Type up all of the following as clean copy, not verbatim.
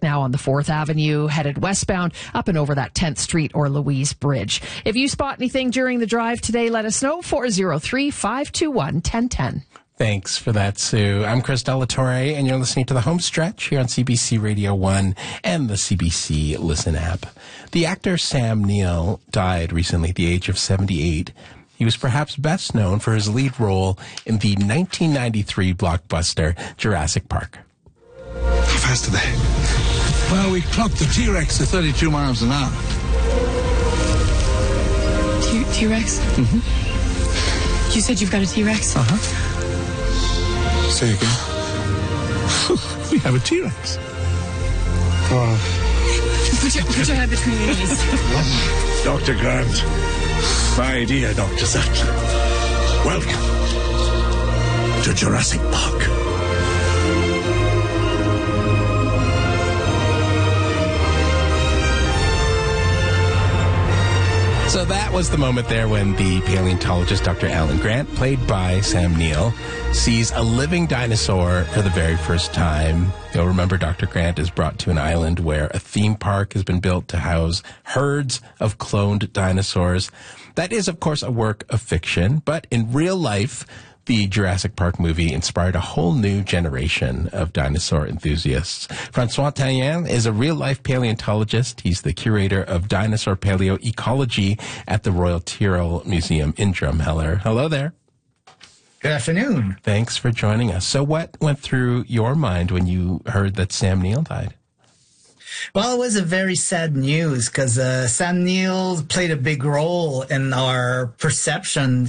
now on the 4th Avenue, headed westbound up and over that 10th Street or Louise Bridge. If you spot anything during the drive today, let us know. 403-521-1010. Thanks for that, Sue. I'm Chris Delatorre, and you're listening to The Home Stretch here on CBC Radio 1 and the CBC Listen app. The actor Sam Neill died recently at the age of 78. He was perhaps best known for his lead role in the 1993 blockbuster Jurassic Park. How fast are they? Well, we clocked the T-Rex at 32 miles an hour. T-Rex? Mm-hmm. You said you've got a T-Rex? Uh-huh. Say again. We have a T-Rex. Put your head between your knees. Dr. Grant. My dear Dr. Sattler. Welcome to Jurassic Park. So that was the moment there when the paleontologist Dr. Alan Grant, played by Sam Neill, sees a living dinosaur for the very first time. You'll remember Dr. Grant is brought to an island where a theme park has been built to house herds of cloned dinosaurs. That is, of course, a work of fiction, but in real life, the Jurassic Park movie inspired a whole new generation of dinosaur enthusiasts. Francois Tallien is a real-life paleontologist. He's the curator of dinosaur paleoecology at the Royal Tyrrell Museum in Drumheller. Hello there. Good afternoon. Thanks for joining us. So what went through your mind when you heard that Sam Neill died? Well, it was a very sad news because Sam Neill played a big role in our perception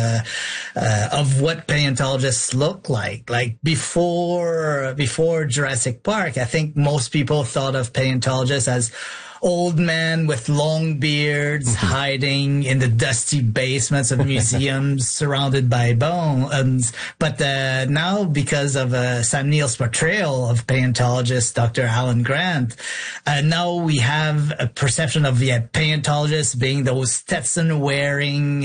of what paleontologists look like. Like before Jurassic Park, I think most people thought of paleontologists as old men with long beards hiding in the dusty basements of museums surrounded by bones. But now, because of Sam Neill's portrayal of paleontologist Dr. Alan Grant, now we have a perception of paleontologists being those Stetson-wearing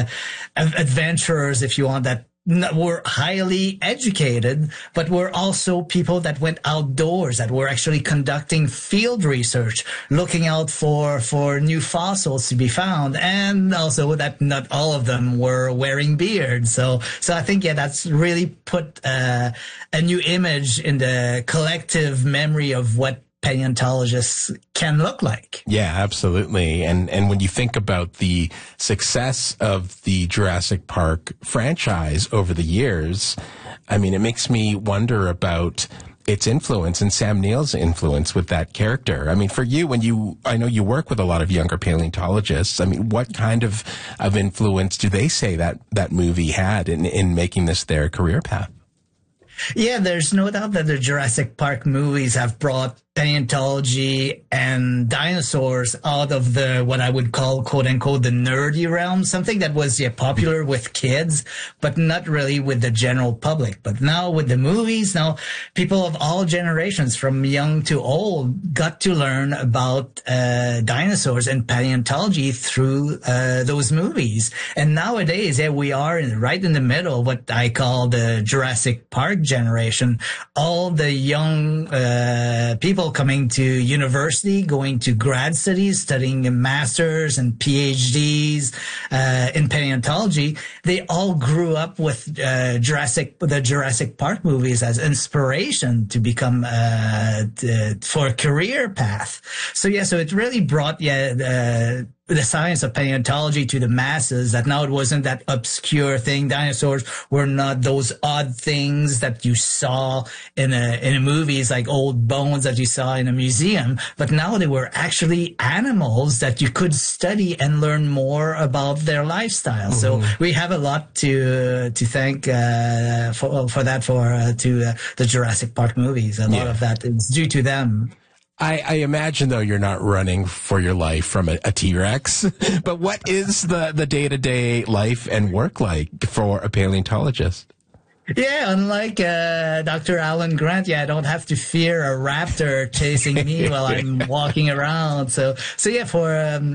adventurers, if you want, that were highly educated, but were also people that went outdoors, that were actually conducting field research, looking out for new fossils to be found, and also that not all of them were wearing beards. So I think, that's really put a new image in the collective memory of what paleontologists can look like. Yeah, absolutely. And when you think about the success of the Jurassic Park franchise over the years, I mean, it makes me wonder about its influence and Sam Neill's influence with that character. I mean, for you, I know you work with a lot of younger paleontologists. I mean, what kind of influence do they say that movie had in making this their career path? Yeah, there's no doubt that the Jurassic Park movies have brought paleontology and dinosaurs out of the, what I would call, quote unquote, the nerdy realm, something that was popular with kids, but not really with the general public. But now with the movies, now people of all generations, from young to old, got to learn about dinosaurs and paleontology through those movies. And nowadays, we are right in the middle of what I call the Jurassic Park generation. All the young people coming to university, going to grad studies, studying a master's and PhDs in paleontology, they all grew up with the Jurassic Park movies as inspiration to become for a career path. So it really brought the science of paleontology to the masses, that now it wasn't that obscure thing. Dinosaurs were not those odd things that you saw in movies, like old bones that you saw in a museum, but now they were actually animals that you could study and learn more about their lifestyle. Mm-hmm. So we have a lot to thank for the Jurassic Park movies. A lot of that is due to them. I imagine, though, you're not running for your life from a T-Rex, but what is the day-to-day life and work like for a paleontologist? Yeah, unlike Dr. Alan Grant, I don't have to fear a raptor chasing me while I'm walking around. So for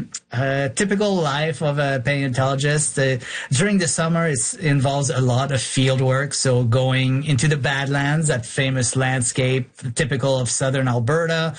a typical life of a paleontologist, during the summer, it involves a lot of field work. So going into the Badlands, that famous landscape typical of southern Alberta,